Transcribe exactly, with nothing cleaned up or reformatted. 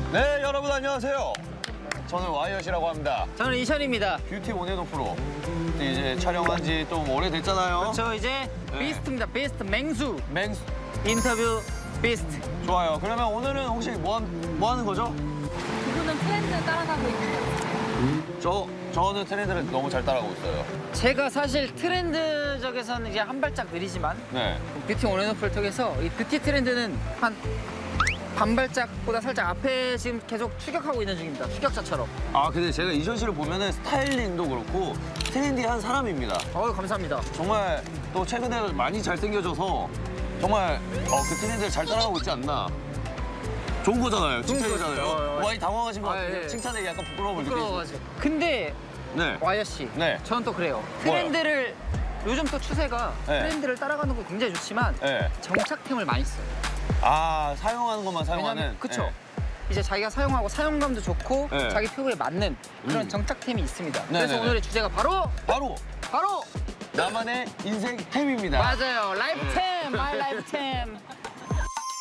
네, 여러분 안녕하세요. 저는 와이엇이라고 합니다. 저는 이션입니다. 뷰티 온앤오 프로. 이제 촬영한 지 좀 오래됐잖아요. 저 이제 네. 비스트입니다. 비스트 맹수. 맹수. 인터뷰 비스트. 좋아요. 그러면 오늘은 혹시 뭐, 한, 뭐 하는 거죠? 두 분은 트렌드 따라가고 있는 거예요? 저, 저는 트렌드를 너무 잘 따라가고 있어요. 제가 사실 트렌드적에서는 이제 한 발짝 느리지만 네. 뷰티 온앤오프를 통해서 이 뷰티 트렌드는 한 반발짝보다 살짝 앞에 지금 계속 추격하고 있는 중입니다. 추격자처럼. 아, 근데 제가 이션 씨를 보면은 스타일링도 그렇고 트렌디한 사람입니다. 어우, 감사합니다. 정말 또 최근에 많이 잘생겨져서 정말 어, 그 트렌드를 잘 따라가고 있지 않나. 좋은 거잖아요. 칭찬이잖아요. 거죠. 어, 어. 많이 당황하신 것 아, 같은데 예. 칭찬에 약간 부끄러움을 느끼시죠? 부끄러워가지고. 근데 네. 와이어 씨, 네. 저는 또 그래요. 트렌드를 요즘 또 추세가 네. 트렌드를 따라가는 거 굉장히 좋지만 네. 정착템을 많이 써요. 아, 사용하는 것만 사용하는. 왜냐면 그쵸? 네. 이제 자기가 사용하고 사용감도 좋고 네. 자기 피부에 맞는 그런 음. 정착템이 있습니다. 네, 그래서 네, 네. 오늘의 주제가 바로 바로 바로 나만의 인생 템입니다. 맞아요. 라이프템, 마이 라이프템.